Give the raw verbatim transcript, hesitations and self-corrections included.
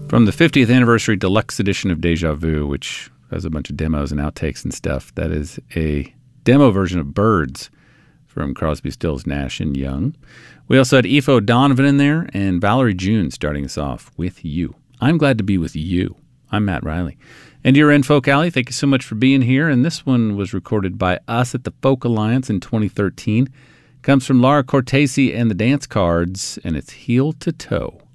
From the fiftieth anniversary deluxe edition of Deja Vu, which has a bunch of demos and outtakes and stuff, that is a demo version of Birds from Crosby, Stills, Nash and Young. We also had Aoife O'Donovan in there and Valerie June starting us off with You. I'm glad to be with you. I'm Matt Riley. And you're in Folk Alley. Thank you so much for being here. And this one was recorded by us at the Folk Alliance in twenty thirteen. Comes from Laura Cortese and the Dance Cards, and it's Heel to Toe.